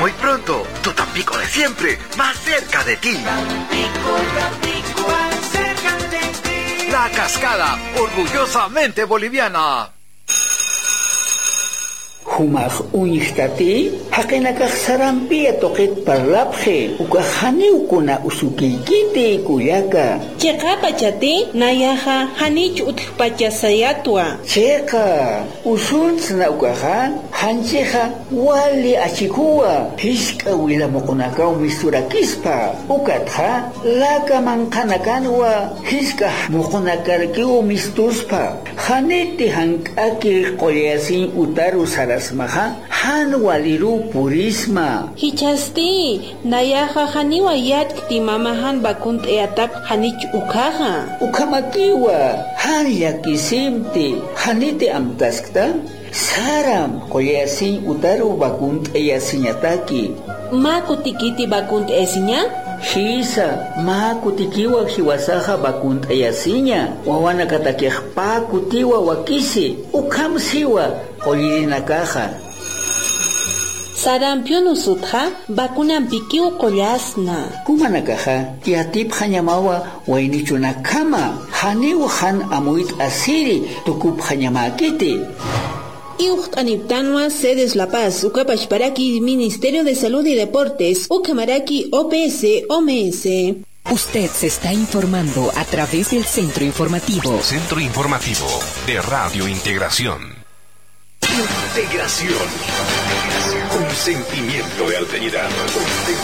muy pronto, tu Tampico de siempre, más cerca de ti. Tampico, más cerca de ti. La Cascada, orgullosamente boliviana. Humaq uñihtati haqinakaq sarampia toqet parlapje ukahaniukuna usukiykiti kuyaka Chayqa pachati nayaqa hanich utqpacha sayatwa chayqa usuntsna ukaqa hanchayqa wali achikuwa hisk'a wilamuqunakawmi surakispa ukatqa laka manqanakanwa hisk'a muqunakarkiw mistuspa haniti hank'aki qollasin utaru sarasmaqa hanwaliru purisma hichasti nayaqa haniwa yatkti mamahan bakunt eatap hanich ukaha ukamakiwa han yakisimti haniti amtaskta saram qollasin utaru bakunt eyasiñataki makutikiti bakunt esiña Hisa, makutikiwa hiwasaha bakunt ayasinya, wawana katakiakpa kutiwa wakisi, ukamsiwa, oyirinakaha. Sarampion usutha, bakunan pikiu kollasna. Kumanakaha, tiatip hanyamawa, wainichunakama, haniwa han amuit asiri, tukup hanyamakiti. Iuht Aniptanwa, sedes La Paz, Ucapachparaki, Ministerio de Salud y Deportes, Ucamaraki, OPS, OMS. Usted se está informando a través del Centro Informativo. Centro Informativo de Radio Integración. Integración. Un sentimiento de alteridad.